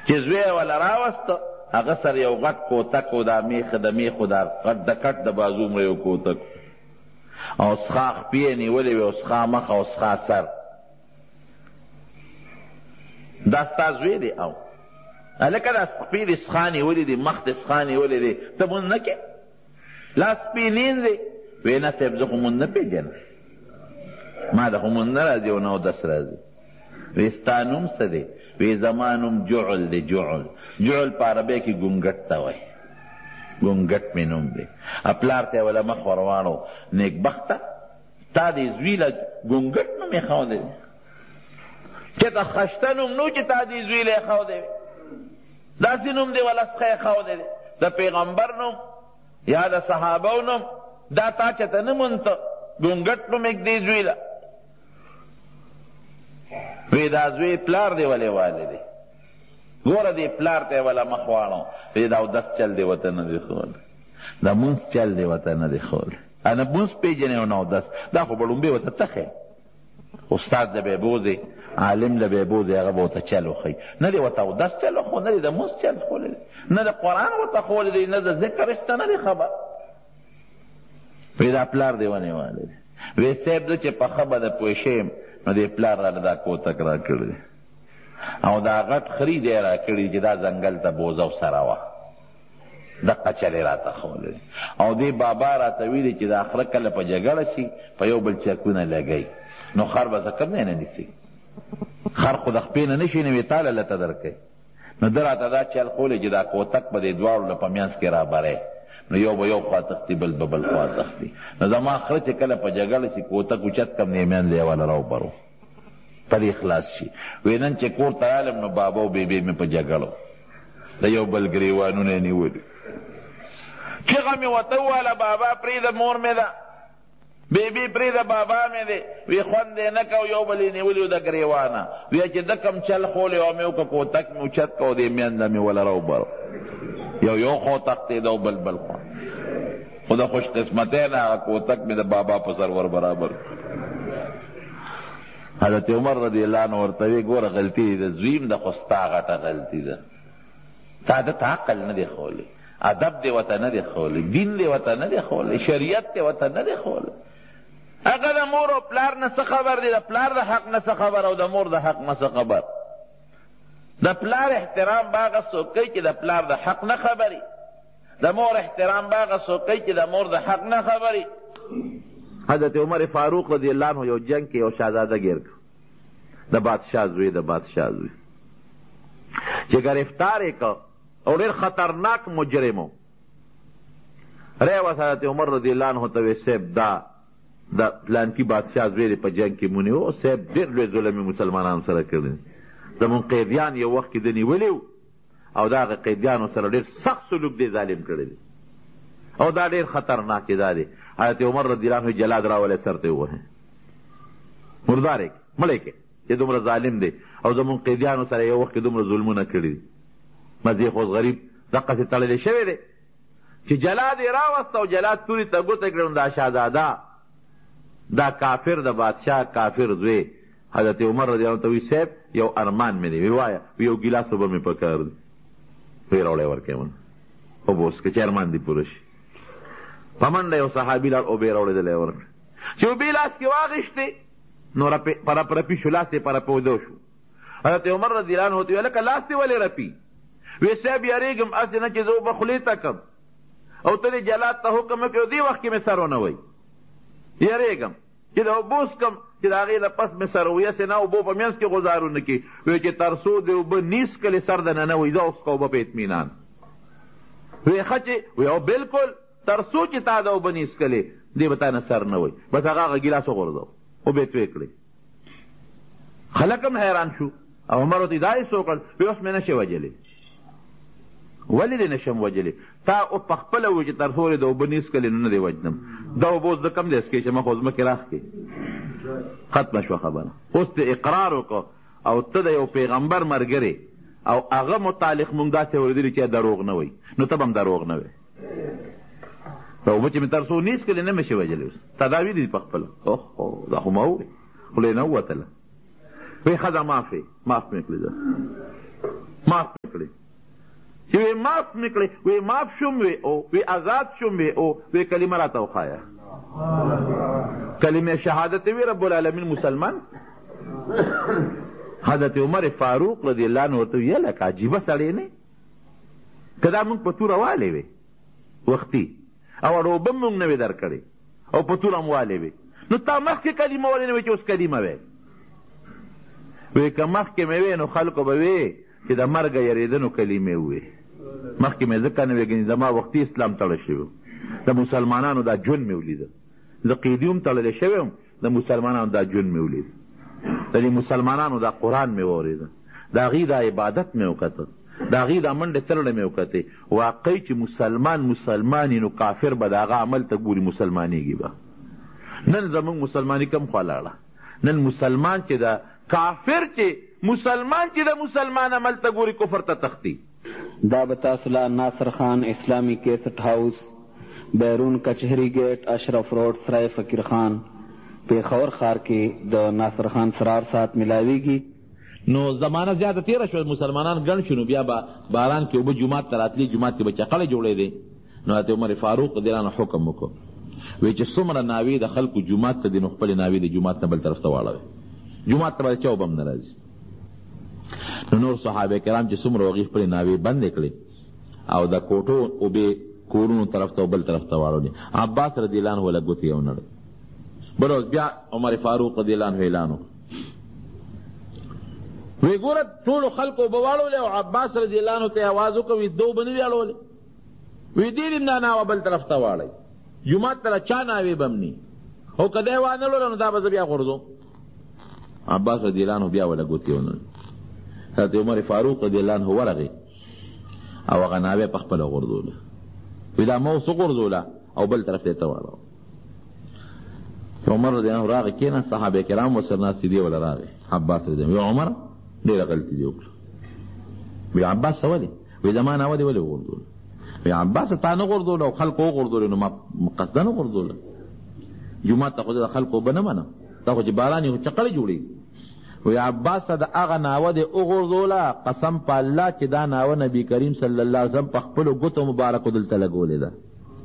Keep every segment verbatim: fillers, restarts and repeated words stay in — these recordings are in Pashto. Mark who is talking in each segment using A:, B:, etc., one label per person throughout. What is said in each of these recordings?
A: چې زوی یې وله راوسته هغه سره یو غټ کوتک و دا میخه د میخو دا غټ د کټ د بازو مړه یو کوتک او سخا خپې یې نیولې وې او سخا مخ او سخا سر. دا ستا زوی دی او هلکه دا سپي دې سخا نیولې دي مخ دې سخا نیولې دی ته مونځ نه کې لا سپي نیند دی وی نه صاحب زه خو مونځ نه پېژنم ما ته خو مونځ نه راځي او نه اودس راځي. وی ستا نوم څه دی؟ وی زما نوم جعل دی. جعل جعل په عربۍ کې ګونګټ ته وایي ګونګټ مې نوم دی. پلار ته یې وله مخ ور واړو نیکبخته تا دې زوی له ګونګټ نوم ایښودی دی چې ته خشته نوم نو چې تا دې زوی له ایښودی وي داسې نوم دی وله څخه ایښودی دی د پیغمبر نوم یا د صحابو نوم دا تا چېته نه مونته ګونګټ نوم ایږدې زوی له. وی دا زوی پلار دی ولې والی دی ګوره دې پلار ته یې وله مخ واړو وی دا اودس چل دی ورته نه دی ښولی دا مونځ چل دی ورته نه دی ښولی نه مونځ پېژنې او نه اودس دا خو به لومبې ورته تخی استاد د بیبوزې عالم د بیبوزې هغه به ورته چل وښیي نه دی ورته اودس چل وښو نه دی د مونځ چل ښولی دی نه د قرآن ورته ښولی دی نه د ذکر شته نه دی خبر. وی دا پلار دی ونې والی دی. وی صاحب زه چې پخه به د پوه شیم نو دې پلار راله دا کوتک را کړی او دا غټ خري دی را کړي چې دا ځنګل ته بوزه سره وه دقه چلې راته ښولی او دې بابا راته ویلي چې دا خره کله په جګړه شي په یو بل چرکونه لګوي نو خر به څه کم دی نه نیسي خر خو د خپې نه نه شي نو یې تاله لته درکوي نو ده راته دا چل ښولی چې دا کوتک به دې دواړو له په منځ کې رابری نو یو به یو خوا تختی بل به بل خوا تختی نو زما خره چې کله په جګړه شي کوتک اوچت کم دی منځ یې واله راوبرو په دې خلاص شي. وی نن چې کور ته رالم نو بابا او بیبي مې په جګړو د یو بل ګریوانونه یې نیولي چغه مې ورته وواله بابا پرېږده مور مې ده بیبي پرېږده بابا مې دی وی خوند یې نه کو یو بل یې نیولي و د ګریوانه وی چې ده کم چل خولی او مې وکړه کوتک مې اوچت کو دې میانده مې وله راوبرو یو یو خو تختېده او بل بل خوا خو د خوش قسمتی نه هغه کوتک مې د بابا په سر ور برابر. حضرت عمر رضی اللہ عنہ ورته وی ګوره غلطي دی د زویم د خو ستا غټه غلطي ده تا ده ته عقل نه دی ښولی ادب دی ورته نه دی ښولی دین دی ورته نه دی ښولی شریعت دی ورته نه دی ښولی هغه د مور او پلار نه څه خبر دی د پلار د حق نه څه خبر او د مور د حق نه څه خبر. د پلار احترام به هغه څوک کوي چې د پلار د حق نه خبري د مور احترام به هغه څوک کوي چې د مور د حق نه خبري. حضرت عمر فاروق رضی اللہ عنہ یو جنگ کې یو شهزاده ګیر کړ د بادشاه زوی د بادشاه زوی چې گرفتار یې کړ او ډېر خطرناک مجرم و ریوس حضرت عمر رضی اللہ عنہ ته وی صاحب دا د پلانکي بادشاه زوی دی په جنگ کې مونی و صاحب ډېر لوی ظلم یې مسلمانانو سره کړی زمونږ قیدیان یو وخت کې ده نیولي او د هغه قیدیانو سره ډېر سخت سلوک دی ظالم کړی دی او دا ډېر خطرناک دا دی. حضرت عمر رضی اللہ عنہ جلاد راولی سر ته ووهه مردار یې مړی کې چې دومره ظالم دی او زمونږ قیدیانو سره یو وخت کې دومره ظلمونه کړي دي مزیخ اوس غریب دقسې تړلی شوی دی چې جلاد یې راوسته او جلاد تورې ته ګوته کړم دا شهزاده دا کافر د بادشاه کافر زوی. حضرت عمر رضی اللہ عنہ ته وی صاحب یو ارمان مې دی وی وایه وی یو ګیلاس اوبه مې پکار دی وی راوړی ورکوم اوبه وڅښه چې ارمان دې پوره شي. په منډه یو صحابي لاړ اوبې راوړېدلی یې ورکړه چې اوبې لاس کې واخېستې نو پر رپي شو لاس یې پر رپېدو شو. حضرت عمر رضی اللہ عنہ ته ویل لکه لاس دې ولې رپي وی صاحب یارېږم هسې نه چې زه اوبه خولې ته کړم او ته دې جلاد ته حکم وکړې دې وخت کې مې سر ونه وی یارېږم چې د اوبو څکم چې د هغې نه پس مې سر وي هسې نه اوبو په منځ کې غذارو نه کړي وی چې تر څو د اوبه نیس کلې سر د نه نه وي زه اوس که اوبه په اطمینان وی ښه چې وی او بلکل تر څو چې تا د اوبه نیس کلې دې به تا نه سر نه وی بس هغه هغه ګیلاس وغورځو اوبې توی کړې خلک هم حیران شو او عمر ورته دا یې څه وکړل وی اوس مې نشې وجلې ولې دې نشم وجلې تا او په خپله ووایي چې تر څو یې د اوبه نیس کلې نو نه دې وجنم دا اوبه اوس د کم دی څکې چې مخ اوس ځمکې راښکې ختمه شوه خبره اوس دې اقرار وکړه او ته د یو پیغمبر ملګری او هغه متعلق مونږ داسې اورېدلي چې دروغ نه وایي نو ته به هم دروغ نه وایې اوبه چې مې تر څو نیس کلې نه مې شي وجلې اوس تا دا ویلي دي په خپله اوه دا خو ما ووایي خولې نه ووتله وی ښځه معاف یې معاف مې کړې ده معاف مې کړې چې وی معاف مې کړې، وی معاف شوم، وی او وی آزاد شوم، وی او وی کلمه راته وښایه، کلمه شهادت وی رب العالمین مسلمان. حضرت عمر فاروق رضی الله عنه ورته ویل لکه عجیبه سړی نه، که دا موږ په توره والې وې وختي او اړوبه موږ نه وې درکړې او په توره م والې وې، نو تا مخکې کلمه ولې نه وې چې اوس کلمه وې؟ وی که مخکې مې وې نو خلکو به وې چې د مرګه یېرېده نو کلمې ووې، مخکې مې ځکه نه وې ګنې زما وختي اسلام تړل شوی، د مسلمانانو دا ژوند مې ولیده، زه قیدي هم تړلی شوی یم، د مسلمانانو دا ژوند مې ولید، د دې مسلمانانو دا قرآن مې واورېده، د هغې دا عبادت مې وکته، د هغې دا منډې ترړې مې وکتې. واقعي چې مسلمان مسلمان نو کافر به د هغه عمل ته ګوري مسلمانېږي به. نن زموږ مسلماني کم خوا لاړه، نن مسلمان چې د کافر چې مسلمان چې د مسلمان عمل ته ګوري کفر ته تختی.
B: دا به تاسو له ناصر خان اسلامي کیسټ هاوس، بیرون کچهری گیټ، اشرف روډ، سرای فقیر خان، پیښور ښار کې د ناصر خان سرار سات ملاویږي.
A: نو زمانه زیاده تېره شوه، مسلمانان ګڼ شو، نو بیا به باران کې اوبه جومات ته راتلي، جومات کې به چقړې جوړېدې. نو حضرت عمر فاروق رضی الله عنه حکم وکړ، وایي چې څومره ناوې د خلکو جومات ته دي نو خپلې ناوې د جومات نه بل طرف ته واړوئ، جومات ته به چا اوبه هم نه راځي. نو نور صحابه کرام چې څومره هغوی خپلې ناوې بندې کړې او د کوټو اوبې کورونو طرف ته او بل طرف ته واړولې. عباس رضی الله عنه وله ګوتې یو نړۍ. بل ورځ بیا عمر فاروق رضی الله عنه اعلان وکړ، وی ګوره ټولو خلکو اوبه واړولې او عباس رضی الله عنه ته یې اواز وکړ، وی ده اوبه نه دي اړولې، وی دې دې دا ناوه بل طرف ته واړئ، جومات ته چا ناوې به هم ني، او که دی وانه لوله نو دا به زه بیا غورځوم. عباس رضی الله عنه بیا وله ګوتې ونړۍ. حضرت عمر فاروق رضی الله عنه ورغې او هغه ناوې په خپله غورځوله، وی دا ما اوس وغورځوله او بل طرف ته یې ته واړوه. عمر رضی الله عنه راغی کېناست، صحابه کرام ورسره ناستې دې وله راغی. عباس رضی الله عنه وی عمره ډېره غلطي دې وکړه. وی عباس ولې؟ وی زما ناوه دې ولې وغورځوله؟ وی عباس تا نه غورځوله او خلکو وغورځولې، نو ما قصده نه غورځوله، جومات ته خو د خلکو اوبه نه منم، دا خو چې باران یې خو چقړې جوړېږي. وی عباس ته د هغه ناوه دې وغورځوله، قسم په الله چې دا ناوه نبي کریم صلی الله علیه وسلم په خپلو ګوتو مبارکو دلته لګولې ده،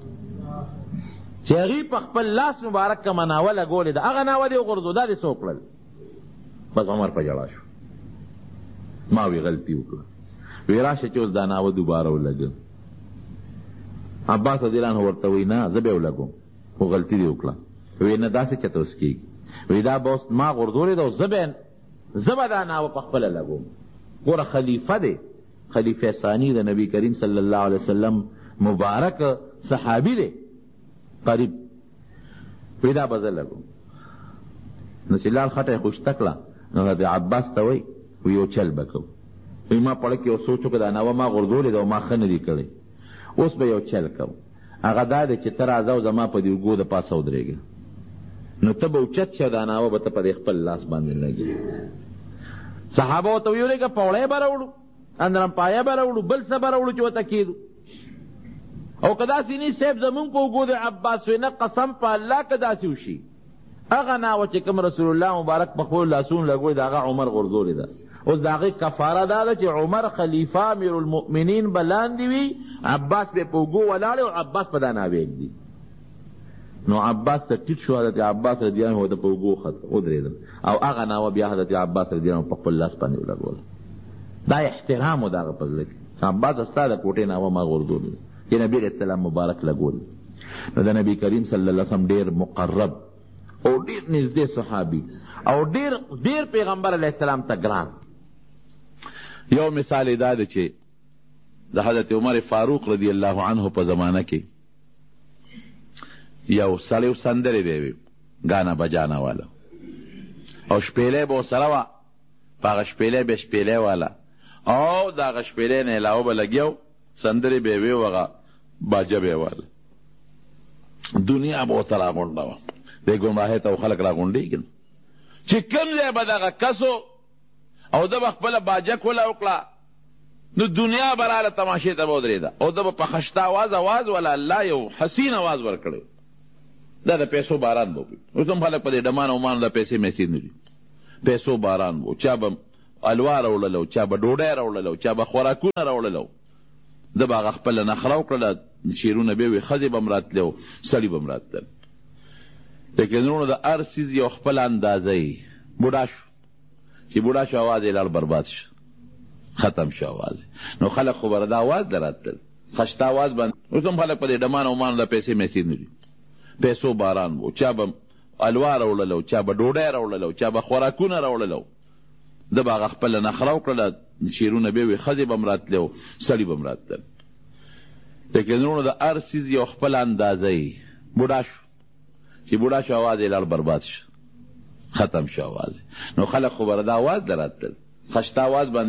A: چې هغې په خپل لاس مبارک کومه ناوه لګولې ده، هغه ناوه دې وغورځو، دا دې څه وکړل؟ بس عمر په ژړا شو. ما وی غلطي وکړه، وی راشه چې اوس دا ناوه دوباره ولګم. عباس رضی الله عنه ورته وی نه زه به یې ولګوم، خو غلطي دې وکړه. وی نه داسې چېرته اوس کېږي، وی دا به اوس ما غورځولې ده او زه به زه به دا ناوه په خپله لګوم. ګوره خلیفه دی، خلیفه ثاني د نبی کریم صلی الله علیه وسلم مبارک صحابي دی قریب، وی دا به زه لګوم. نو چې لال خټه یې خوشته کړه نو حضرت عباس ته وی وی یو چل به کوو، وی ما پړه کې یو سوچ وکړه دا ناوه ما غورځولې ده او ما ښه نه دي کړی، اوس به یو چل کوو، هغه دا دی چې ته راځه او زما په دې اوږو د پاسه ودرېږه، نو ته به اوچت شه، دا ناوه به ته په دې خپل لاس باندې لګي. صحابه ورته ویلې که پوړی به راوړو، اندرم پایه به راوړو، بل څه به راوړو چې ورته کېدو، او که داسې نه صاحب زمونږ په اوږو د عباس وی نه قسم په الله که داسې وشي، هغه ناوه چې کوم رسول الله مبارک په خپلو لاسونو لګولې ده هغه عمر غورځولې ده. اوس د هغې کفاره دا ده چې عمر خلیفه امیر المؤمنین به لاندې وي، عباس به په اوږو ولاړ او عباس په دا ناوې ږدي. نو عباس ته ټیټ شو، حضرت عباس رضی الله عنه ته په اوږو ودرېدل او هغه ناوه بیا حضرت عباس رضی الله عنه په خپل لاس باندې ولګوله. دا احترام و د هغه په زړه کې، عباس ستا د کوټې ناوه ما غورځولې چې نبي علیه السلام مبارک لګولې. نو د نبي کریم صلی الله علیه وسلم ډېر مقرب او ډېر نږدې صحابي او ډېر ډېر پیغمبر علیه السلام ته ګران. یو مثال یې دا ده چې د حضرت عمر فاروق رضی الله عنه په زمانه کې یو سړی سندرې به وي ګانا بجانا والا، او شپېلۍ به ورسره وه، په هغه شپېلۍ به شپېلۍ والا او د هغه شپېلۍ نه علاوه به لګیا سندرې به یې وې او هغه باجه به یې والا، دنیا به ورته راغونډه وه، دې ګمراهۍ ته خلک راغونډېږي چې کوم ځای به دغه کسو او ده به خپله باجه کوله وکړه نو دنیا به راله تماشې ته به ودرېده او ده به په خشته اواز اواز ولا الله یو حسین اواز ورکړی، دا د پیسو باران به وي. اوس هم خلک په دې ډمان او مان د پیسې میسې نه دي، پیسو باران به چا به الوا راوړله، چا به ډوډۍ راوړله، چا به خوراکونه راوړله، ده به هغه خپله نخره وکړله، شعرونه به یې وې، ښځې به هم راتلې او سړي به هم راتلل. لیکن وروڼو د هر څیز یو خپل اندازه یي. بوډا شو، چې بوډا شو اواز یې لاړ برباد شو، ختم شو اواز. نو خلک خو به د اواز له راتلل، خشته اواز باندې. اوس هم خلک په دې ډمان او مان د پیسې میسې نه دي، پیسو باران و. چا به الوا راوړله، چا به ډوډۍ راوړله، چا به خوراکونه راوړله. ده به هغه خپله نخره وکړله، شعرونه به یې وې، ښځې به هم راتلې او سړي به هم راتلل. لیکن وروڼو د هر څیز یو خپل اندازه یي. بوډا شو، چې بوډا شو اواز یې لاړ برباد شو، ختم شو اواز. نو خلک خو به د اواز له راتلل، خشته اواز باندې